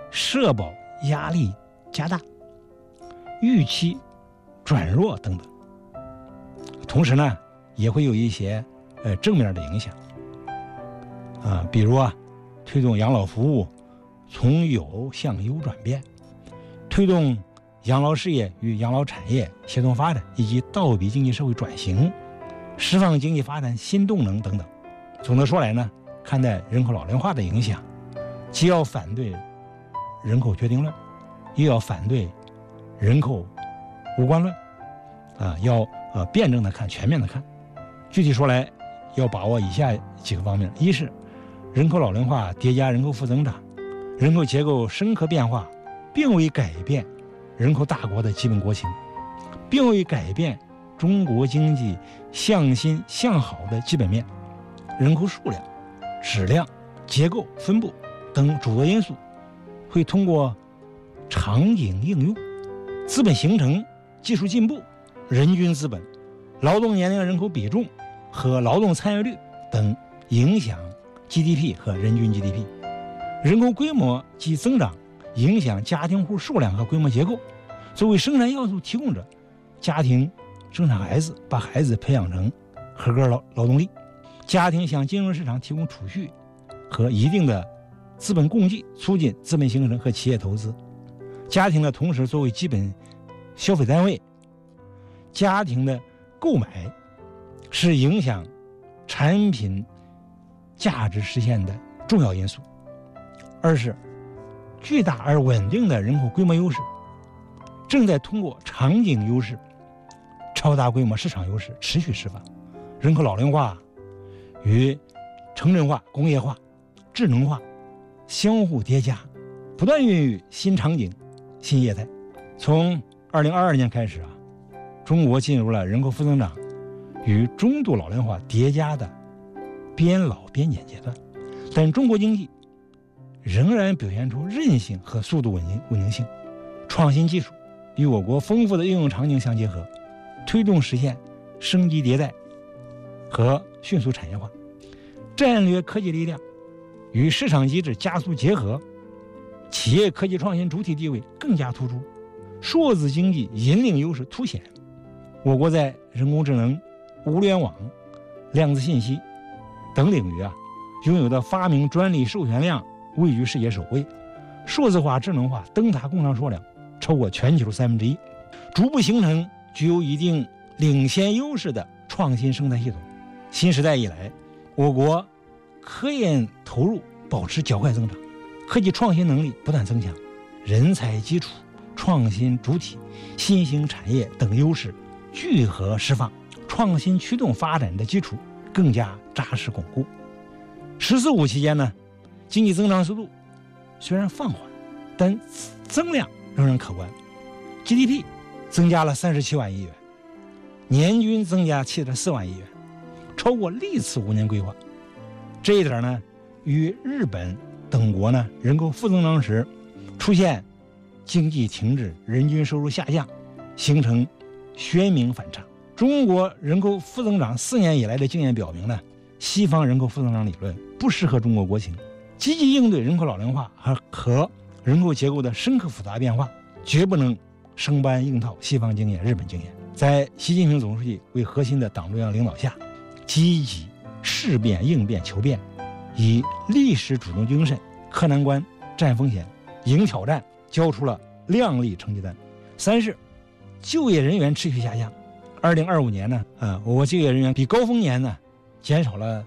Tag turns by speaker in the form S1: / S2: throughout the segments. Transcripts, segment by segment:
S1: 社保压力加大、预期转弱等等。同时呢，也会有一些正面的影响比如推动养老服务从有向优转变，推动养老事业与养老产业协同发展，以及倒逼经济社会转型，释放经济发展新动能等等。总的说来呢，看待人口老龄化的影响，既要反对人口决定论，又要反对人口无关论要辩证的看，全面的看。具体说来，要把握以下几个方面：一是人口老龄化叠加人口负增长，人口结构深刻变化，并未改变人口大国的基本国情，并未改变中国经济向新向好的基本面。人口数量、质量、结构、分布等诸多因素会通过场景应用、资本形成、技术进步、人均资本、劳动年龄人口比重和劳动参与率等影响 GDP 和人均 GDP。 人口规模及增长影响家庭户数量和规模结构。作为生产要素提供者，家庭生产孩子，把孩子培养成合格劳动力。家庭向金融市场提供储蓄和一定的资本供给，促进资本形成和企业投资。家庭的同时作为基本消费单位，家庭的购买是影响产品价值实现的重要因素。二是巨大而稳定的人口规模优势正在通过场景优势、超大规模市场优势持续释放。人口老龄化与城镇化、工业化、智能化相互叠加，不断孕育新场景、新业态。从2022年开始中国进入了人口负增长与中度老龄化叠加的边老边减阶段，但中国经济仍然表现出韧性和速度稳定性。创新技术与我国丰富的应用场景相结合，推动实现升级迭代和迅速产业化。战略科技力量与市场机制加速结合，企业科技创新主体地位更加突出，数字经济引领优势凸显。我国在人工智能、物联网、量子信息等领域拥有的发明专利授权量位居世界首位，数字化、智能化灯塔工厂数量超过全球1/3，逐步形成具有一定领先优势的创新生态系统。新时代以来，我国科研投入保持较快增长，科技创新能力不断增强，人才基础、创新主体、新兴产业等优势聚合释放，创新驱动发展的基础更加扎实巩固。“十四五”期间呢，经济增长速度虽然放缓，但增量仍然可观。GDP 增加了37万亿元，年均增加74万亿元，超过历次5年规划。这一点呢，与日本等国呢人口负增长时出现经济停滞、人均收入下降，形成鲜明反差。中国人口负增长4年以来的经验表明呢，西方人口负增长理论不适合中国国情。积极应对人口老龄化和人口结构的深刻复杂变化，绝不能生搬硬套西方经验、日本经验。在习近平总书记为核心的党中央领导下，积极事变、应变、求变，以历史主动精神克难关、战风险、迎挑战，交出了亮丽成绩单。三是就业人员持续下降。2025年呢，我国就业人员比高峰年呢减少了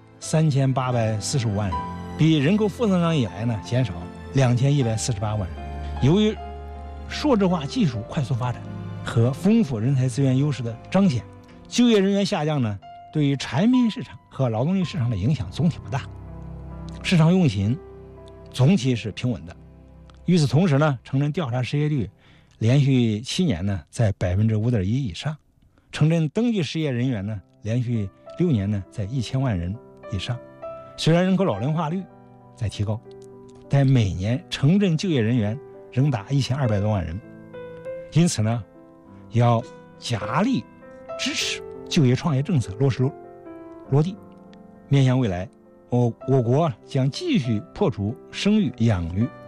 S1: 3845万人，比人口负增长以来呢减少2148万人。由于数字化技术快速发展和丰富人才资源优势的彰显，就业人员下降呢，对于产品市场和劳动力市场的影响总体不大，市场运行总体是平稳的。与此同时呢，城镇调查失业率连续7年呢在5.1%以上，城镇登记失业人员呢连续6年呢在1000万人以上。虽然人口老龄化率在提高，但每年城镇就业人员仍达1200多万人。因此呢，要加力支持就业创业政策落地。面向未来，我国将继续破除生育、养育、